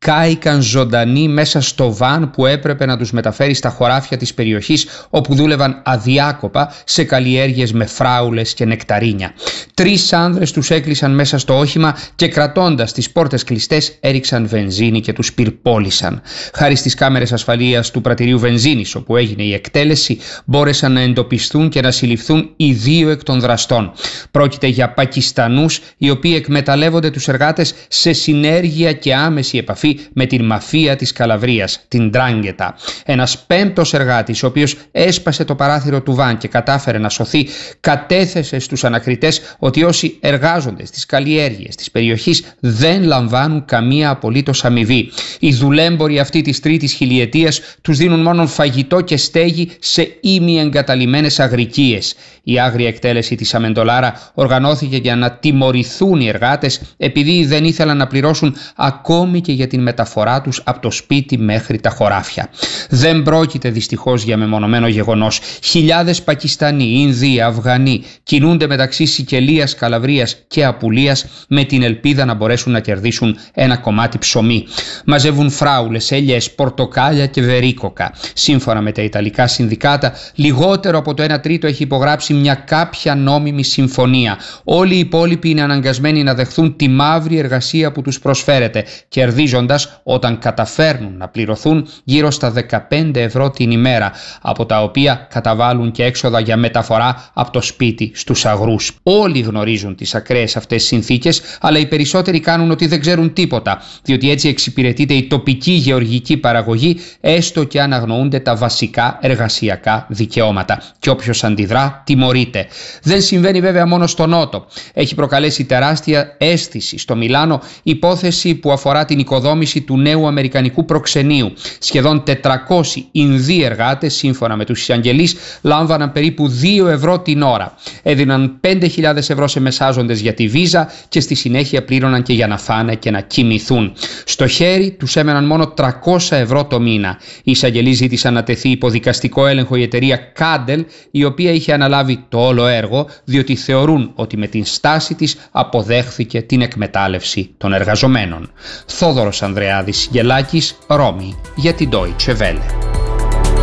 κάηκαν ζωντανοί μέσα στο βαν που έπρεπε να τους μεταφέρει στα χωράφια της περιοχής όπου δούλευαν αδιάκοπα σε καλλιέργειες με φράουλες και νεκταρίνια. 3 άνδρες τους έκλεισαν μέσα στο όχημα και κρατώντας τις πόρτες κλειστές έριξαν βενζίνη και τους πυρπόλησαν. Χάρη στις κάμερες ασφαλείας του πρατηρίου βενζίνης όπου έγινε η εκτέλεση, μπόρεσαν να εντοπιστούν και να συλληφθούν οι 2 εκ των δραστών. Πρόκειται για Πακιστανούς οι οποίοι εκμεταλλεύονται τους εργάτες σε συνέργεια και άμεση επαφή με την μαφία της Καλαβρίας, την Ντράγκετα. Ένας 5ος εργάτης, ο οποίος έσπασε το παράθυρο του βαν και κατάφερε να σωθεί, κατέθεσε στους ανακριτές ότι όσοι εργάζονται στις καλλιέργειες της περιοχής δεν λαμβάνουν καμία απολύτως αμοιβή. Οι δουλέμποροι αυτοί της τρίτης χιλιετίας τους δίνουν μόνο φαγητό και στέγη σε ημιεγκαταλειμμένες αγρικίες. Η άγρια εκτέλεση της Αμεντολάρα οργανώθηκε για να τιμωρηθούν οι εργάτες επειδή δεν ήθελαν να πληρώσουν ακόμη και για την μεταφορά τους από το σπίτι μέχρι τα χωράφια. Δεν πρόκειται δυστυχώς για μεμονωμένο γεγονός. Χιλιάδες Πακιστανοί, Ινδοί, Αφγανοί κινούνται μεταξύ Σικελίας, Καλαβρίας και Απουλίας με την ελπίδα να μπορέσουν να κερδίσουν ένα κομμάτι ψωμί. Μαζεύουν φράουλες, ελιές, πορτοκάλια και βερίκοκα. Σύμφωνα με τα Ιταλικά συνδικάτα, λιγότερο από το 1/3 έχει υπογράψει μια κάποια νόμιμη συμφωνία. Όλοι οι υπόλοιποι είναι αναγκασμένοι να δεχθούν τη μαύρη εργασία που τους προσφέρεται, κερδίζοντας όταν καταφέρνουν να πληρωθούν γύρω στα 15 ευρώ την ημέρα, από τα οποία καταβάλουν και έξοδα για μεταφορά από το σπίτι στους αγρούς. Όλοι γνωρίζουν τις ακραίες αυτές συνθήκες, αλλά οι περισσότεροι κάνουν ότι δεν ξέρουν τίποτα, διότι έτσι εξυπηρετείται η τοπική γεωργική παραγωγή, έστω και αν αγνοούνται τα βασικά εργασιακά δικαιώματα. Και όποιος αντιδρά, τιμωρείται. Δεν συμβαίνει βέβαια μόνο στο Νότο. Έχει προκαλέσει τεράστια αίσθηση στο Μιλάνο υπόθεση που αφορά την οικοδόμηση του νέου αμερικανικού προξενείου. Σχεδόν 400 Ινδοί εργάτες, σύμφωνα με τους εισαγγελείς, λάμβαναν περίπου 2 ευρώ την ώρα. Έδιναν 5.000 ευρώ σε μεσάζοντες για τη βίζα και στη συνέχεια πλήρωναν και για να φάνε και να κοιμηθούν. Στο χέρι τους έμεναν μόνο 300 ευρώ το μήνα. Οι εισαγγελείς ζήτησαν να τεθεί υπό δικαστικό έλεγχο η εταιρεία Κάντελ, η οποία είχε αναλάβει το όλο έργο, διότι θεωρούν ότι με την στάση της αποδέχθηκε την εκμετάλλευση των εργαζομένων. Θόδωρος Ανδρεάδης Γελάκης, Ρώμη, για την Deutsche Welle.